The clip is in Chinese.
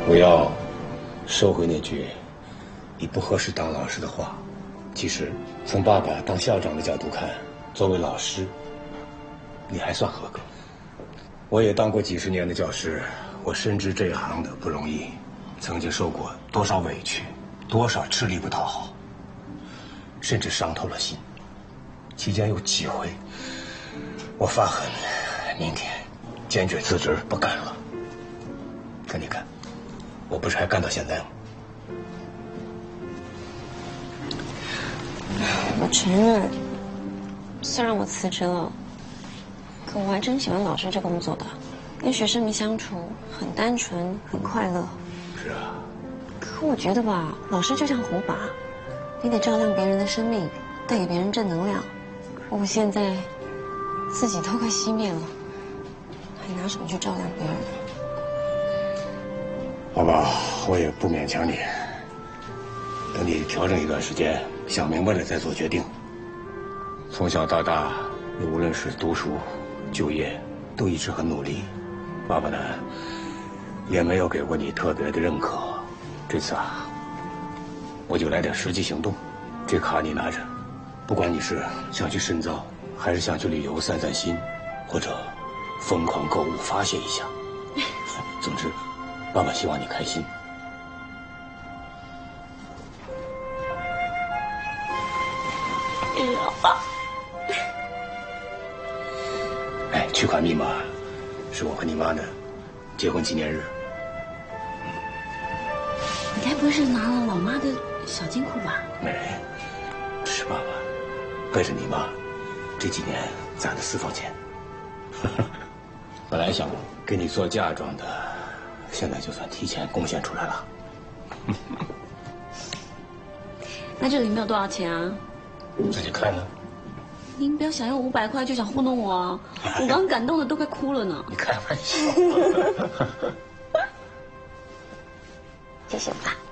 我要收回那句你不合适当老师的话。其实，从爸爸当校长的角度看，作为老师，你还算合格。我也当过几十年的教师，我深知这一行的不容易，曾经受过多少委屈，多少吃力不讨好，甚至伤透了心。期间有几回，我发狠，明天坚决辞职，不干了。可你看，我不是还干到现在吗？ 我承认，虽然我辞职了，可我还真喜欢老师这工作的。跟学生们相处很单纯，很快乐。 是啊。 可我觉得吧，老师就像火把，你得照亮别人的生命，带给别人正能量。我现在自己都快熄灭了，还拿什么去照亮别人？ 好吧，我也不勉强你。等你调整一段时间，想明白了再做决定。从小到大，你无论是读书、就业，都一直很努力。爸爸呢，也没有给过你特别的认可。这次啊，我就来点实际行动。这卡你拿着，不管你是想去深造，还是想去旅游散散心，或者疯狂购物发泄一下，总之，爸爸希望你开心。 老爸， 哎，取款密码是我和你妈的结婚纪念日。 你该不是拿了老妈的小金库吧？ 没，是爸爸背着你妈这几年攒的私房钱。本来想给你做嫁妆的，现在就算提前贡献出来了。 那这里没有多少钱啊？ 自己看呢。 您不要想用500块就想糊弄我啊！我刚感动的都快哭了呢。 你开玩笑。 谢谢爸。